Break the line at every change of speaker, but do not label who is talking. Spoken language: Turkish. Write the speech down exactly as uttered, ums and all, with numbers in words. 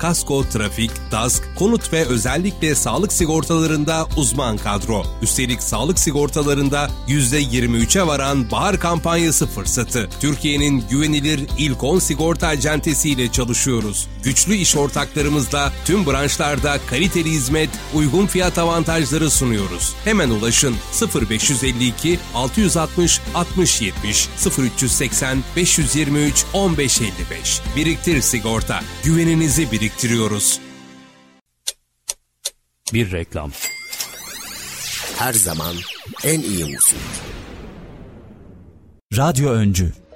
kasko, trafik, kask, konut ve özellikle sağlık sigortalarında uzman kadro. Üstelik sağlık sigortalarında yüzde yirmi üçe varan bahar kampanyası fırsatı. Türkiye'nin güvenilir ilk on sigorta acentesiyle çalışıyoruz. Güçlü iş ortaklarımızla tüm branşlarda kaliteli hizmet, uygun fiyat avantajları sunuyoruz. Hemen ulaşın sıfır beş yüz elli iki altı yüz altmış altmış yetmiş sıfır üç yüz seksen beş yüz yirmi üç on beş elli beş. Biriktir Sigorta. Güveninizi biriktiriyoruz.
Bir reklam.
Her zaman en iyi müzik.
Radyo Öncü.